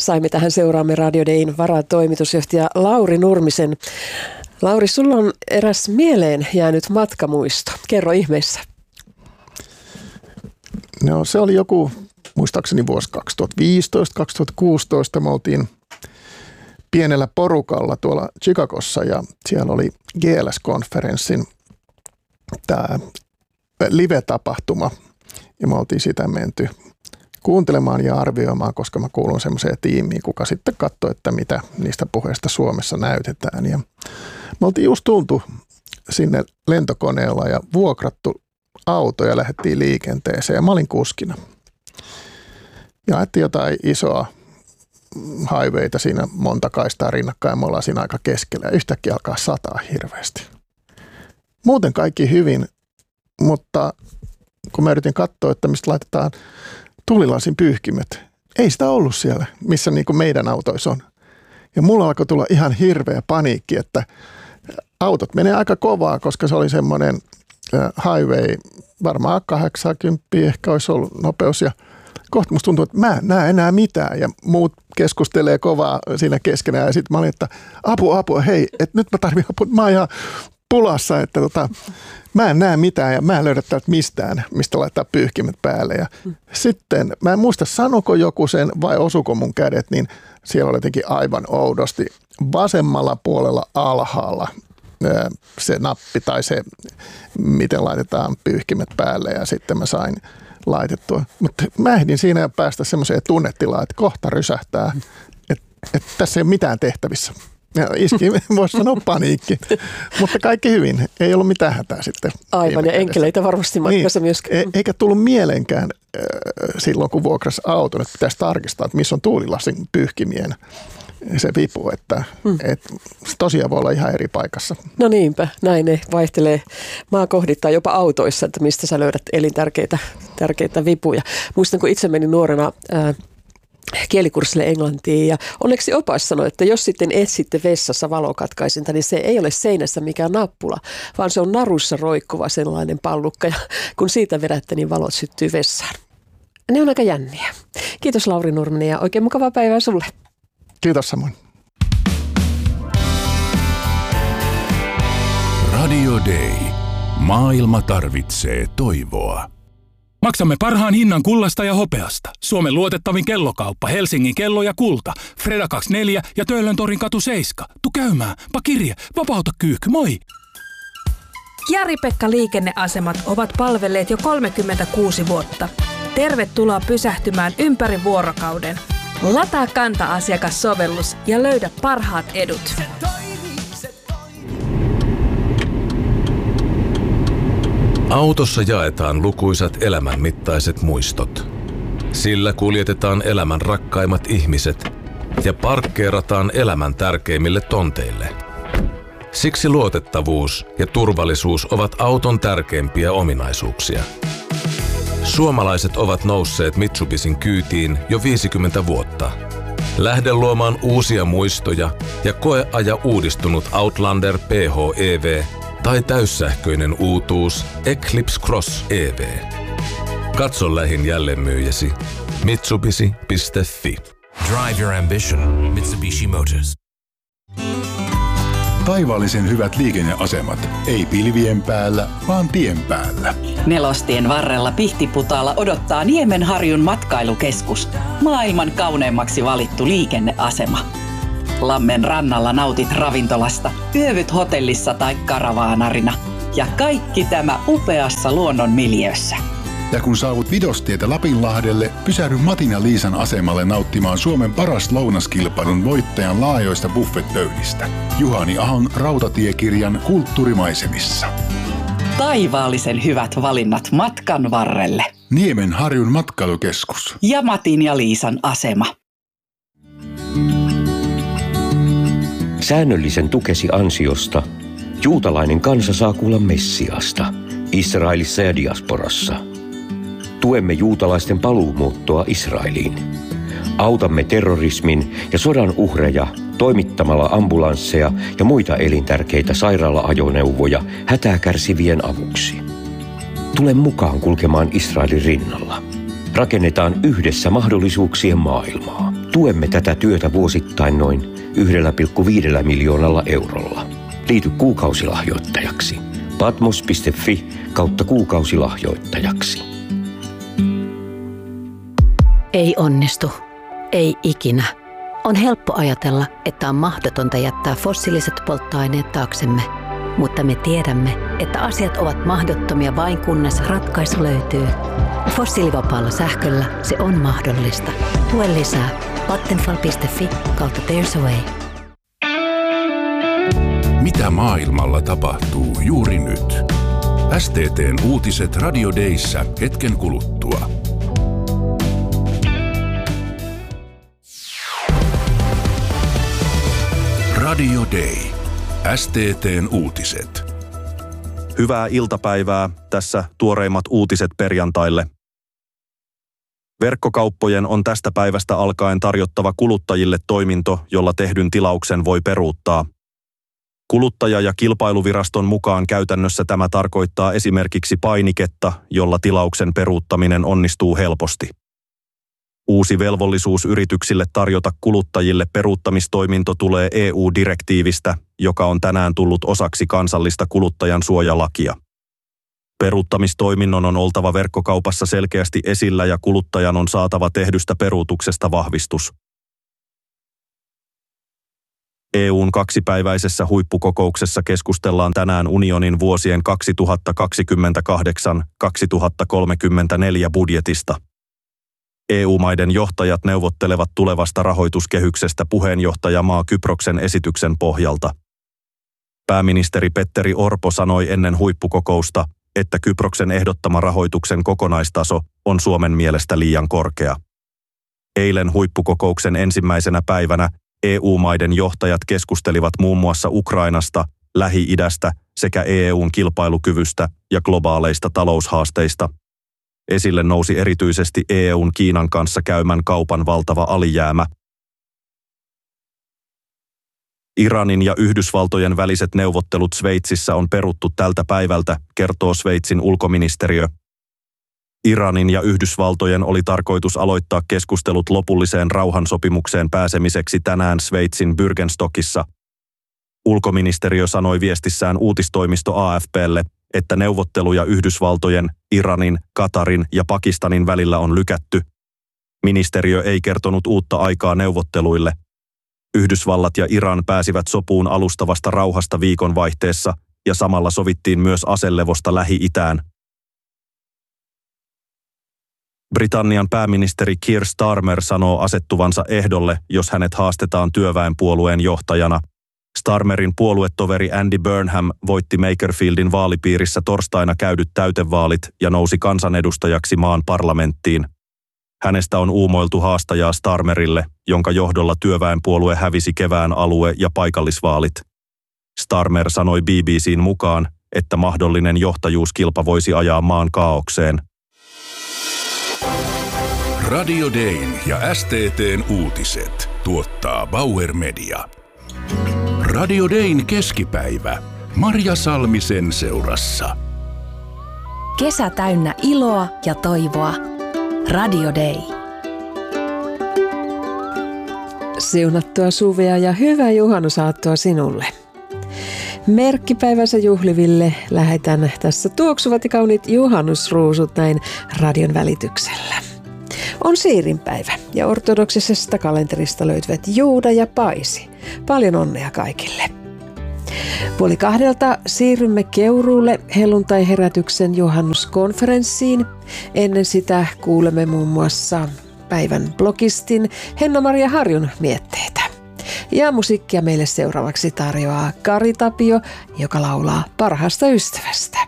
saimme tähän Seuraamme Radio Dayn varatoimitusjohtaja Lauri Nurmisen. Lauri, sulla on eräs mieleen jäänyt matkamuisto. Kerro ihmeessä. No, se oli joku, muistaakseni vuosi 2015-2016. Me oltiin pienellä porukalla tuolla Chicagossa ja siellä oli GLS-konferenssin tämä live-tapahtuma. Ja me oltiin sitä menty kuuntelemaan ja arvioimaan, koska mä kuulun semmoiseen tiimiin, kuka sitten katsoi, että mitä niistä puheista Suomessa näytetään. Ja me oltiin just tultu sinne lentokoneella ja vuokrattu auto ja lähdettiin liikenteeseen ja mä olin kuskina. Ja ajettiin jotain isoa highwayta siinä monta kaistaa rinnakkain ja me ollaan siinä aika keskellä ja yhtäkkiä alkaa sataa hirveästi. Muuten kaikki hyvin, mutta kun mä yritin katsoa, että mistä laitetaan tuulilasin pyyhkimet, ei sitä ollut siellä, missä niin kuin meidän autoissa on. Ja mulla alkoi tulla ihan hirveä paniikki, että autot menee aika kovaa, koska se oli semmoinen highway, varmaan 80 ehkä olisi ollut nopeus. Ja kohta musta tuntuu, että mä en näe enää mitään ja muut keskustelee kovaa siinä keskenään. Ja sitten mä olin, että apua, hei, että nyt mä tarvitsen apua, mä oon ihan pulassa, että mä en näe mitään ja mä en löydä täältä mistään, mistä laittaa pyyhkimet päälle. Ja sitten, mä en muista sanoiko joku sen vai osuko mun kädet, niin siellä oli jotenkin aivan oudosti vasemmalla puolella alhaalla se nappi tai se, miten laitetaan pyyhkimet päälle ja sitten mä sain laitettua. Mutta mä ehdin siinä jo päästä semmoiseen tunnetilaan, että kohta rysähtää, että tässä ei ole mitään tehtävissä. Ja iski, voisi sanoa paniikki, mutta kaikki hyvin. Ei ollut mitään hätää sitten. Aivan, ja enkeleitä varmasti matkassa niin, myöskin. Eikä tullut mieleenkään silloin, kun vuokrasi auton, että pitäisi tarkistaa, että missä on tuulilasin pyyhkimien se vipu, että se tosiaan voi olla ihan eri paikassa. No niinpä, näin ne vaihtelee maakohdittain jopa autoissa, että mistä sä löydät elintärkeitä vipuja. Muistan, kun itse menin nuorena kielikurssille englantiin ja onneksi opas sanoi, että jos sitten etsitte vessassa valokatkaisinta, niin se ei ole seinässä mikään nappula, vaan se on narussa roikkuva sellainen pallukka ja kun siitä vedätte, niin valot syttyy vessaan. Ne on aika jänniä. Kiitos Lauri Nurminen ja oikein mukavaa päivää sulle. Kiitos samoin. Radio Day. Maailma tarvitsee toivoa. Maksamme parhaan hinnan kullasta ja hopeasta. Suomen luotettavin kellokauppa, Helsingin kello ja kulta. Freda 24 ja Töölöntorin katu 7. Tu käymään, pakirje, vapauta kyyhky, moi! Jari-Pekka liikenneasemat ovat palvelleet jo 36 vuotta. Tervetuloa pysähtymään ympäri vuorokauden. Lataa Kanta-asiakassovellus ja löydä parhaat edut. Autossa jaetaan lukuisat elämänmittaiset muistot. Sillä kuljetetaan elämän rakkaimmat ihmiset ja parkkeerataan elämän tärkeimmille tonteille. Siksi luotettavuus ja turvallisuus ovat auton tärkeimpiä ominaisuuksia. Suomalaiset ovat nousseet Mitsubisin kyytiin jo 50 vuotta. Lähde luomaan uusia muistoja ja koeaja uudistunut Outlander PHEV tai täyssähköinen uutuus Eclipse Cross EV. Katso lähin jälleenmyyjäsi mitsubishi.fi. Drive your ambition. Mitsubishi Motors. Taivaallisen hyvät liikenneasemat. Ei pilvien päällä, vaan tien päällä. Nelostien varrella Pihtiputaalla odottaa Niemenharjun matkailukeskus. Maailman kauneimmaksi valittu liikenneasema. Lammen rannalla nautit ravintolasta, yövyt hotellissa tai karavaanarina. Ja kaikki tämä upeassa luonnon miljöössä. Ja kun saavut Vidostietä Lapinlahdelle, pysähdy Matin ja Liisan asemalle nauttimaan Suomen paras lounaskilpailun voittajan laajoista buffetpöydistä. Juhani Ahon rautatiekirjan Kulttuurimaisemissa. Taivaallisen hyvät valinnat matkan varrelle. Niemenharjun matkailukeskus. Ja Matin ja Liisan asema. Säännöllisen tukesi ansiosta juutalainen kansa saa kuulla Messiasta Israelissa ja diasporassa. Tuemme juutalaisten paluumuuttoa Israeliin. Autamme terrorismin ja sodan uhreja toimittamalla ambulansseja ja muita elintärkeitä sairaala-ajoneuvoja hätää kärsivien avuksi. Tule mukaan kulkemaan Israelin rinnalla. Rakennetaan yhdessä mahdollisuuksien maailmaa. Tuemme tätä työtä vuosittain noin 1,5 miljoonalla eurolla. Liity kuukausilahjoittajaksi. patmos.fi/kuukausilahjoittajaksi. Ei onnistu. Ei ikinä. On helppo ajatella, että on mahdotonta jättää fossiiliset polttoaineet taaksemme. Mutta me tiedämme, että asiat ovat mahdottomia vain kunnes ratkaisu löytyy. Fossiilivapaalla sähköllä se on mahdollista. Lue lisää vattenfall.fi/there's a way. Mitä maailmalla tapahtuu juuri nyt? STT:n uutiset Radio Dayssä hetken kuluttua. Radio Day. STT:n uutiset. Hyvää iltapäivää. Tässä tuoreimmat uutiset perjantaille. Verkkokauppojen on tästä päivästä alkaen tarjottava kuluttajille toiminto, jolla tehdyn tilauksen voi peruuttaa. Kuluttaja- ja kilpailuviraston mukaan käytännössä tämä tarkoittaa esimerkiksi painiketta, jolla tilauksen peruuttaminen onnistuu helposti. Uusi velvollisuus yrityksille tarjota kuluttajille peruuttamistoiminto tulee EU-direktiivistä, joka on tänään tullut osaksi kansallista kuluttajan suojalakia. Peruuttamistoiminnon on oltava verkkokaupassa selkeästi esillä ja kuluttajan on saatava tehdystä peruutuksesta vahvistus. EU:n kaksipäiväisessä huippukokouksessa keskustellaan tänään unionin vuosien 2028-2034 budjetista. EU-maiden johtajat neuvottelevat tulevasta rahoituskehyksestä puheenjohtajamaa Kyproksen esityksen pohjalta. Pääministeri Petteri Orpo sanoi ennen huippukokousta, että Kyproksen ehdottama rahoituksen kokonaistaso on Suomen mielestä liian korkea. Eilen huippukokouksen ensimmäisenä päivänä EU-maiden johtajat keskustelivat muun muassa Ukrainasta, Lähi-idästä sekä EU:n kilpailukyvystä ja globaaleista taloushaasteista. Esille nousi erityisesti EU:n Kiinan kanssa käymän kaupan valtava alijäämä. Iranin ja Yhdysvaltojen väliset neuvottelut Sveitsissä on peruttu tältä päivältä, kertoo Sveitsin ulkoministeriö. Iranin ja Yhdysvaltojen oli tarkoitus aloittaa keskustelut lopulliseen rauhansopimukseen pääsemiseksi tänään Sveitsin Bürgenstockissa. Ulkoministeriö sanoi viestissään uutistoimisto AFP:lle, että neuvotteluja Yhdysvaltojen, Iranin, Katarin ja Pakistanin välillä on lykätty. Ministeriö ei kertonut uutta aikaa neuvotteluille. Yhdysvallat ja Iran pääsivät sopuun alustavasta rauhasta viikonvaihteessa ja samalla sovittiin myös aselevosta Lähi-itään. Britannian pääministeri Keir Starmer sanoo asettuvansa ehdolle, jos hänet haastetaan työväenpuolueen johtajana. Starmerin puoluetoveri Andy Burnham voitti Makerfieldin vaalipiirissä torstaina käydyt täytevaalit ja nousi kansanedustajaksi maan parlamenttiin. Hänestä on uumoiltu haastajaa Starmerille, jonka johdolla työväenpuolue hävisi kevään alue- ja paikallisvaalit. Starmer sanoi BBC:n mukaan, että mahdollinen johtajuuskilpa voisi ajaa maan kaaukseen. Radio Dayn ja STT:n uutiset tuottaa Bauer Media. Radio Dayn keskipäivä. Marja Salmisen seurassa. Kesä täynnä iloa ja toivoa. Radio Day. Siunattua suvea ja hyvää juhannusaattoa sinulle. Merkkipäivänsä juhliville lähetän tässä tuoksuvat ja kauniit juhannusruusut näin radion välityksellä. On siirinpäivä ja ortodoksisesta kalenterista löytyvät Juuda ja Paisi. Paljon onnea kaikille. 1:30 siirrymme Keuruulle helluntai-herätyksen juhannuskonferenssiin. Ennen sitä kuulemme muun muassa päivän blogistin Henna-Maria Harjun mietteitä. Ja musiikkia meille seuraavaksi tarjoaa Kari Tapio, joka laulaa parhaasta ystävästä.